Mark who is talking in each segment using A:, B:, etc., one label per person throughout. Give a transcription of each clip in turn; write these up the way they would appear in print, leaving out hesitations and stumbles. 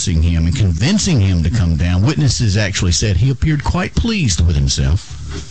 A: blessing him and convincing him to come down. Witnesses actually said he appeared quite pleased with himself.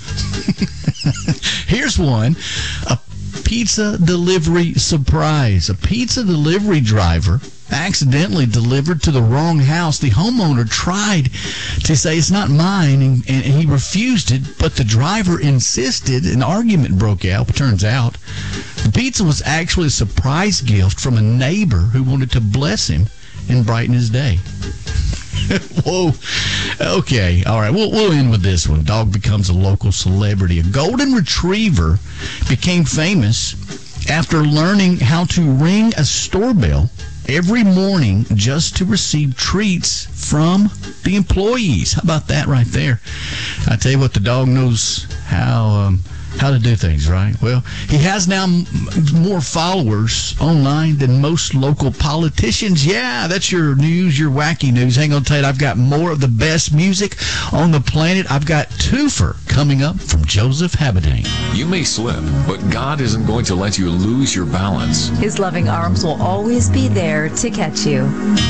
A: Here's one. A pizza delivery surprise. A pizza delivery driver accidentally delivered to the wrong house. The homeowner tried to say it's not mine, and he refused it, but the driver insisted. An argument broke out. Turns out the pizza was actually a surprise gift from a neighbor who wanted to bless him and brighten his day. Whoa. Okay. All right. We'll end with this one. Dog becomes a local celebrity. A golden retriever became famous after learning how to ring a store bell every morning just to receive treats from the employees. How about that right there? I tell you what, the dog knows how to do things, right? Well, he has now more followers online than most local politicians. Yeah, that's your news, your wacky news. Hang on tight. I've got more of the best music on the planet. I've got Twofer coming up from Joseph Habidain.
B: You may slip, but God isn't going to let you lose your balance.
C: His loving arms will always be there to catch you.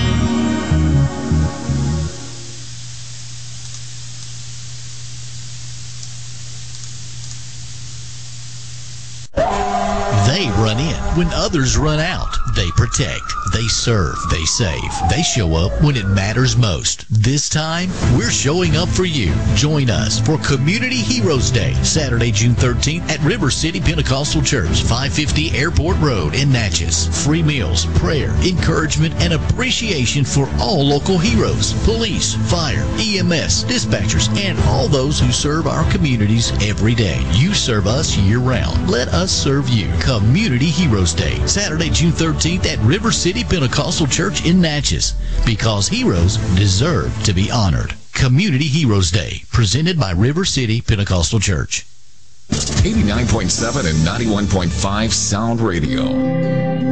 D: They run in when others run out. They protect, they serve, they save. They show up when it matters most. This time, we're showing up for you. Join us for Community Heroes Day, Saturday, June 13th at River City Pentecostal Church, 550 Airport Road in Natchez. Free meals, prayer, encouragement, and appreciation for all local heroes, police, fire, EMS, dispatchers, and all those who serve our communities every day. You serve us year-round. Let us serve you. Community Heroes Day, Saturday, June 13th at River City Pentecostal Church in Natchez, because heroes deserve to be honored. Community Heroes Day, presented by River City Pentecostal Church.
B: 89.7 and 91.5 Sound Radio.